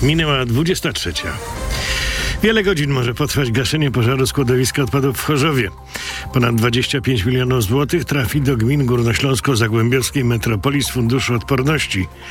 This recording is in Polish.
Minęła 23. Wiele godzin może potrwać gaszenie pożaru składowiska odpadów w Chorzowie. Ponad 25 milionów złotych trafi do gmin górnośląsko-zagłębiowskiej metropolii z Funduszu Odporności.